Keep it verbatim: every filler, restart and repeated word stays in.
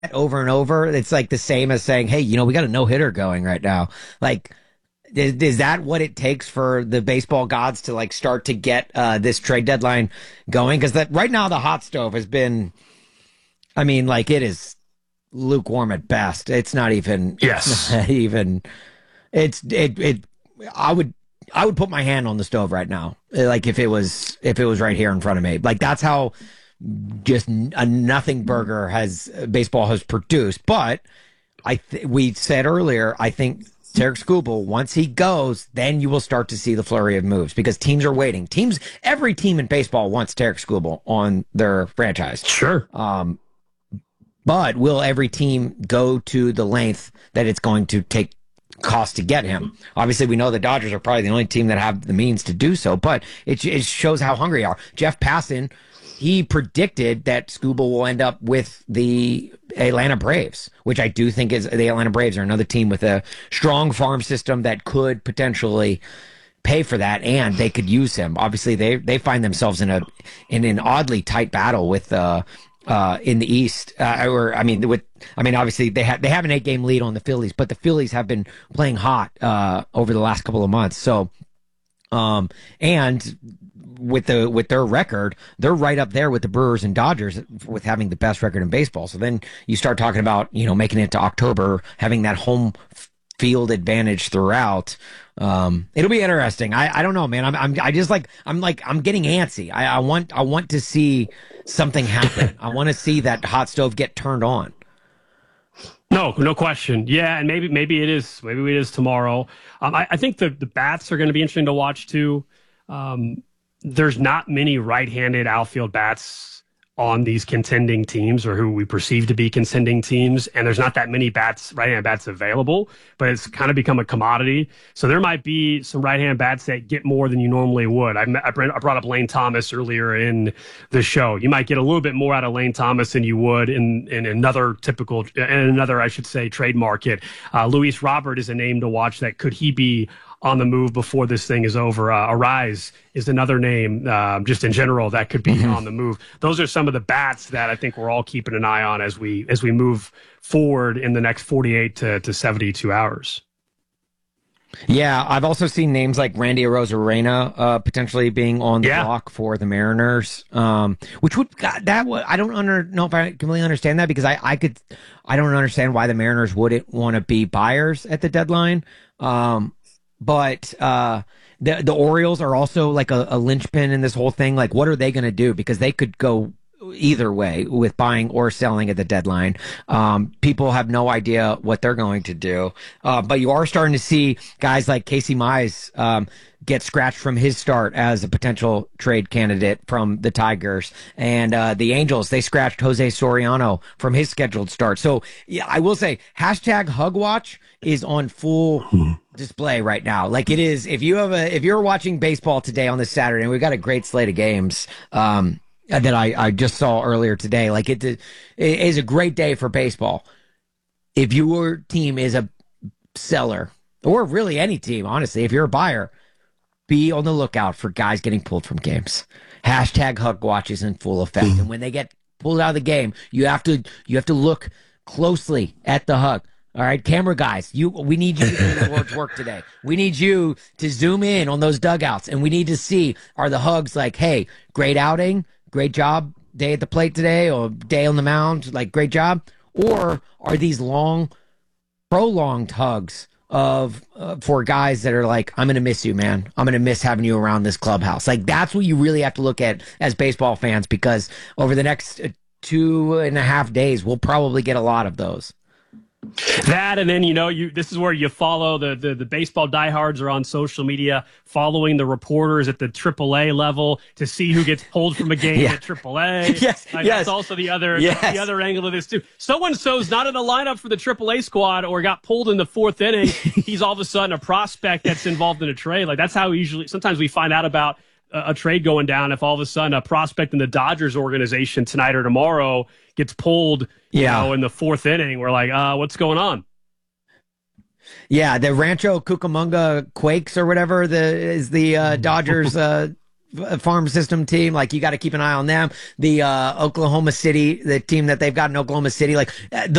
over and over, it's like the same as saying, hey, you know, we got a no hitter going right now. Like, is, is that what it takes for the baseball gods to like start to get uh, this trade deadline going? Because that right now the hot stove has been, I mean, like it is lukewarm at best. It's not even, yes, it's not even, it's it it. I would I would put my hand on the stove right now, like if it was if it was right here in front of me. Like that's how just a nothing burger has baseball has produced. But I th- we said earlier, I think Tarik Skubal, once he goes, then you will start to see the flurry of moves because teams are waiting. Teams, every team in baseball wants Tarik Skubal on their franchise. Sure. Um, but will every team go to the length that it's going to take cost to get him? Obviously, we know the Dodgers are probably the only team that have the means to do so, but it, it shows how hungry they are. Jeff Passan, he predicted that Skubal will end up with the Atlanta Braves, which I do think is the Atlanta Braves are another team with a strong farm system that could potentially pay for that, and they could use him. Obviously, they they find themselves in a in an oddly tight battle with uh uh in the East, uh, or I mean with I mean obviously they have they have an eight game lead on the Phillies, but the Phillies have been playing hot uh over the last couple of months. So um and with the with their record, they're right up there with the Brewers and Dodgers with having the best record in baseball. So then you start talking about, you know, making it to October, having that home field advantage throughout. Um, it'll be interesting. I, I don't know, man. I'm, I'm, I just like, I'm like, I'm getting antsy. I, I want, I want to see something happen. I want to see that hot stove get turned on. No, no question. Yeah, and maybe, maybe it is. Maybe it is tomorrow. Um, I, I think the the bats are going to be interesting to watch too. Um, there's not many right-handed outfield bats on these contending teams or who we perceive to be contending teams. And there's not that many bats, right-hand bats available, but it's kind of become a commodity. So there might be some right-hand bats that get more than you normally would. I, I brought up Lane Thomas earlier in the show. You might get a little bit more out of Lane Thomas than you would in, in another typical, in another, I should say, trade market. Uh, Luis Robert is a name to watch. That could he be on the move before this thing is over? Uh, Arise is another name, uh, just in general, that could be mm-hmm. on the move. Those are some of the bats that I think we're all keeping an eye on as we as we move forward in the next forty-eight to seventy-two hours. Yeah, I've also seen names like Randy Arozarena uh, potentially being on the yeah. block for the Mariners, um, which would God, that would, I don't under, know if I completely understand that because I, I could I don't understand why the Mariners wouldn't want to be buyers at the deadline. Um, But uh, the the Orioles are also like a, a linchpin in this whole thing. Like, what are they going to do? Because they could go either way with buying or selling at the deadline. Um, people have no idea what they're going to do. Uh, but you are starting to see guys like Casey Mize um, get scratched from his start as a potential trade candidate from the Tigers. And uh, the Angels, they scratched Jose Soriano from his scheduled start. So, yeah, I will say, hashtag Hugwatch is on full display right now. Like it is, if you have a, if you're watching baseball today on this Saturday, and we've got a great slate of games, um, that I, I just saw earlier today, like it, it is a great day for baseball. If your team is a seller, or really any team, honestly, if you're a buyer, be on the lookout for guys getting pulled from games. Hashtag Hugwatch is in full effect. And when they get pulled out of the game, you have to, you have to look closely at the hug. All right, camera guys, you we need you to do the Lord's work today. We need you to zoom in on those dugouts, and we need to see, are the hugs like, hey, great outing, great job, day at the plate today, or day on the mound, like, great job? Or are these long, prolonged hugs of uh, for guys that are like, I'm going to miss you, man. I'm going to miss having you around this clubhouse. Like, that's what you really have to look at as baseball fans, because over the next uh, two and a half days, we'll probably get a lot of those. That, and then, you know, you this is where you follow the, the the baseball diehards are on social media following the reporters at the triple A level to see who gets pulled from a game yeah. at triple A. Yes, like, yes. That's also the other yes. the other angle of this too. So and so's not in the lineup for the triple A squad or got pulled in the fourth inning. He's all of a sudden a prospect that's involved in a trade. Like, that's how usually sometimes we find out about a, a trade going down, if all of a sudden a prospect in the Dodgers organization tonight or tomorrow gets pulled, you yeah. know, in the fourth inning. We're like, uh, what's going on? Yeah, the Rancho Cucamonga Quakes or whatever the is the uh, Dodgers uh, farm system team. Like, you got to keep an eye on them. The uh, Oklahoma City, the team that they've got in Oklahoma City, like uh,